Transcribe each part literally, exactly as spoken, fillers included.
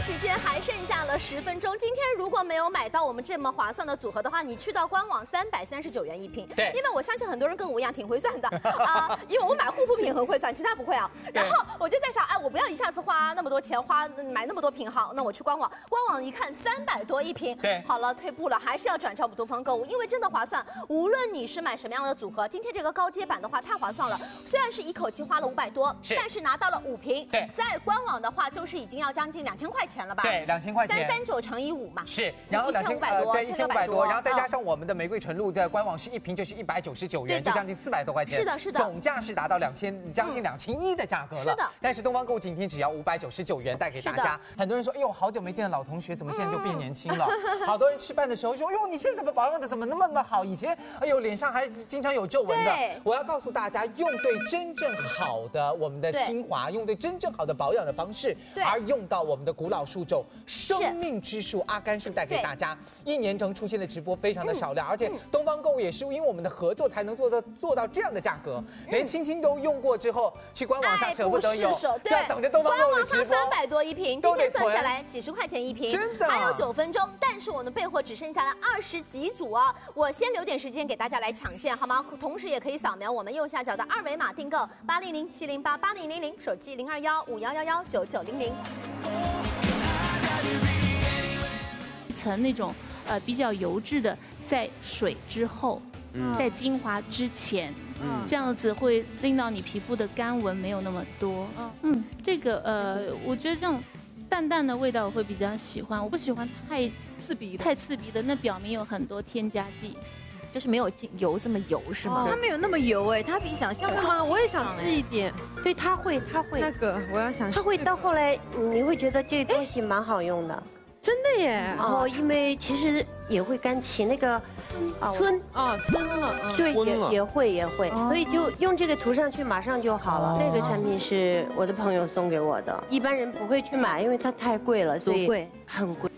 时间还剩下了十分钟，今天如果没有买到我们这么划算的组合的话，你去到官网三百三十九元一瓶。 对， 因为我相信很多人跟我一样挺会算的啊、呃，因为我买护肤品很会算，其他不会啊。然后我就在想，哎，我不要一下子花那么多钱，花买那么多瓶，好，那我去官网，官网一看三百多一瓶， 对， 好了，退步了，还是要转账我们东方购物，因为真的划算。无论你是买什么样的组合，今天这个高阶版的话太划算了，虽然是一口气花了五百多， 是， 但是拿到了五瓶。 对， 在官网的话就是已经要将近两千块钱了吧？ 对，两千块钱， 三三九乘以五嘛。 是，然后两千呃对一千五百多，然后再加上嗯我们的玫瑰纯露在官网是一瓶就是一百九十九元，就将近四百多块钱。 是的，是的， 总价是达到两千将近两千一的价格了。 是的， 但是东方购物今天只要五百九十九元带给大家。很多人说，哎呦，好久没见的老同学，怎么现在就变年轻了？嗯、好多人吃饭的时候说，哎呦，你现在怎么保养的怎么那么那么好？以前哎呦脸上还经常有皱纹的。我要告诉大家，用对真正好的我们的精华，用对真正好的保养的方式，而用到我们的古老树种生命之树阿甘树带给大家。一年中出现的直播非常的少量，嗯、而且东方购物也是因为我们的合作才能做到做到这样的价格，嗯、连青青都用过之后，去官网上舍不得有，要等着东方购物的直播。 三百多一瓶，今天算下来几十块钱一瓶， 真的还有九分钟，但是我们备货只剩下了二十几组啊！我先留点时间给大家来抢线，好吗？同时也可以扫描我们右下角的二维码订购八零零七零八八零零零，手机零二幺五幺幺幺九九零零。 一层那种呃比较油质的，在水之后，嗯、在精华之前。嗯，这样子会令到你皮肤的干纹没有那么多。嗯嗯，这个呃，我觉得这种淡淡的味道我会比较喜欢，我不喜欢太刺鼻的， 太刺鼻的，那表明有很多添加剂， 就是没有油这么油是吗？ 它没有那么油哎，它比想象的吗？我也想试一点。 对，它会，它会。 那个我要想， 它会到后来你会觉得这个东西蛮好用的。 真的耶！ 然后因为其实也会干起那个啊吞啊吞了， 对也也会也会，所以就用这个涂上去马上就好了。那个产品是我的朋友送给我的，一般人不会去买，因为它太贵了，所以很贵。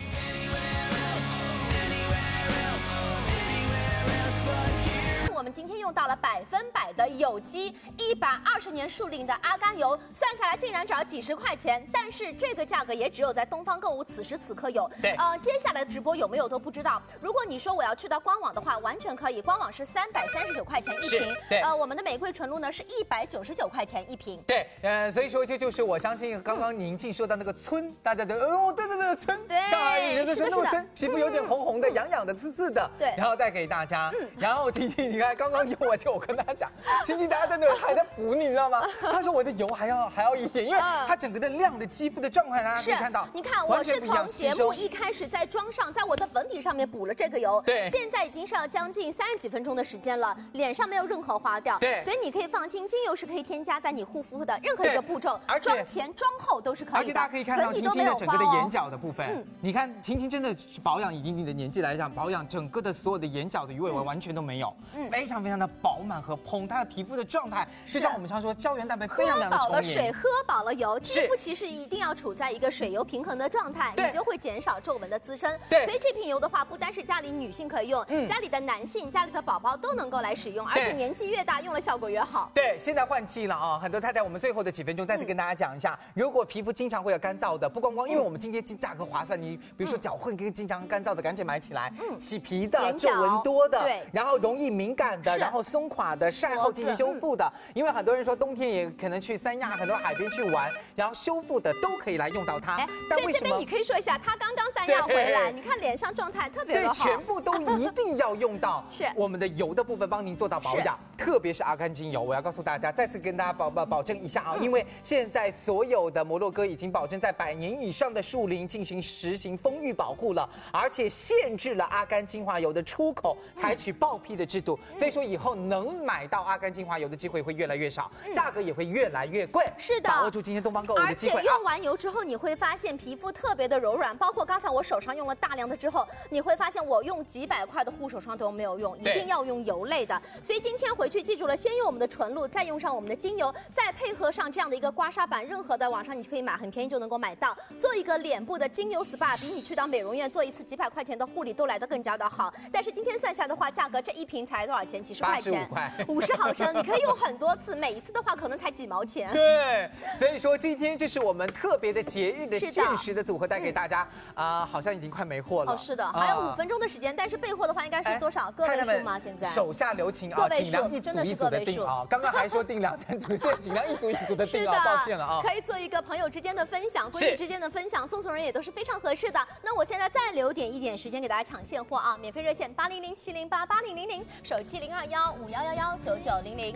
我们今天用到了百分百的有机、一百二十年树龄的阿甘油，算下来竟然只要几十块钱，但是这个价格也只有在东方购物此时此刻有。 对， 呃，接下来的直播有没有都不知道。如果你说我要去到官网的话，完全可以，官网是三百三十九块钱一瓶。 对， 呃，我们的玫瑰纯露呢是一百九十九块钱一瓶。 对，呃，所以说这就是我相信刚刚宁静说到那个村，大家的哦，对对对，村， 对， 上海人都说那个村，皮肤有点红红的、痒痒的、刺刺的， 对， 然后带给大家。然后婷婷，你看刚刚有我就我跟他讲，婷婷大家在那还在补，你知道吗？他说我的油还要还要一点，因为它整个的亮的肌肤的状态，大家可以看到。 你看，我是从节目一开始在妆上，在我的粉底上面补了这个油， 对， 现在已经是要将近三十几分钟的时间了，脸上没有任何花掉， 对， 所以你可以放心，精油是可以添加在你护肤的任何一个步骤， 而且妆前妆后都是可以的。 而且大家可以看到婷婷的整个的眼角的部分，嗯，你看婷婷真的保养，以婷婷的年纪来讲，保养整个的所有的眼角的鱼尾纹完全都没有，嗯，非常非常的饱满和蓬，她的皮肤的状态就像我们常说胶原蛋白非常非常的充盈。 喝饱了水，喝饱了油，肌肤其实一定要处在一个水油平衡的状态，你就会减少皱纹的滋生。 对， 所以这瓶油的话，不单是家里女性可以用，嗯，家里的男性、家里的宝宝都能够来使用，而且年纪越大，用了效果越好。 对，现在换季了啊，很多太太，我们最后的几分钟再次跟大家讲一下，如果皮肤经常会有干燥的，不光光因为我们今天价格划算，你比如说脚会跟经常干燥的，赶紧买起来。嗯，起皮的、皱纹多的，对，然后容易敏感的，然后松垮的，晒后进行修复的，因为很多人说冬天也可能去三亚很多海边去玩，然后修复的都可以来用到它。 但为什么？这边你可以说一下，他刚刚三亚回来，你看脸上状态特别的好。 对，全部都一定要用到是我们的油的部分，帮您做到保养，特别是阿甘精油。我要告诉大家，再次跟大家保保保证一下啊，因为现在所有的摩洛哥已经保证在百年以上的树林进行实行风域保护了，而且限制了阿甘精华油的出口，采取报批的制度。所以说以后能买到阿甘精华油的机会会越来越少，价格也会越来越贵。 是的， 把握住今天东方购物的机会。 而且用完油之后，你会发现皮肤特别的柔软，包括刚才我手上用了大量的之后，你会发现我用几百块的护手霜都没有用，一定要用油类的。所以今天回去记住了，先用我们的纯露，再用上我们的精油，再配合上这样的一个刮痧板，任何的网上你可以买，很便宜就能够买到。做一个脸部的精油 S P A， 比你去到美容院做一次几百块钱的护理都来得更加的好。但是今天算下的话，价格这一瓶才多少钱？几十块钱，五十毫升， 你可以用很多次，每一次的话可能才几毛钱。 对，所以说今天这是我们特别的节日的限时的组合带给大家啊，好像已经快没货了。 哦，是的，还有五分钟的时间，但是备货的话应该是多少个位数吗？现在手下留情啊，尽量一组一组的订啊。刚刚还说订两三组，现在尽量一组一组的订啊，抱歉了啊。 可以做一个朋友之间的分享，闺蜜之间的分享，送送人也都是非常合适的。那我现在再留点一点时间给大家抢现货啊，免费热线八零零七零八八零零零，手机零二幺五幺幺幺九九零零。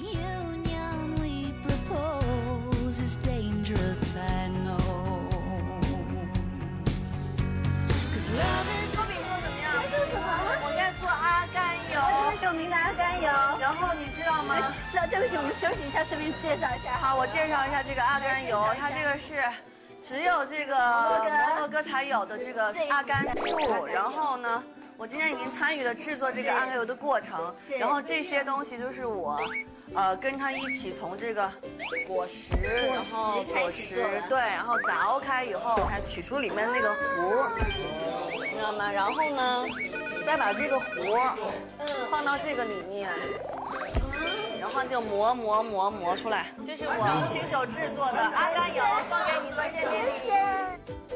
做饼做怎么样？这是什么？我在做阿甘油， 有名的阿甘油。 然后你知道吗？ 是啊，对不起，我们休息一下，顺便介绍一下。 好，我介绍一下这个阿甘油，它这个是只有这个摩洛哥才有的这个阿甘树。然后呢，我今天已经参与了制作这个阿甘油的过程。然后这些东西就是我。呃，跟它一起从这个果实，然后果实对，然后凿开以后，才取出里面那个核，那么然后呢，再把这个核放到这个里面，然后就磨磨磨磨出来。这是我亲手制作的阿甘油，送给你做一些礼物。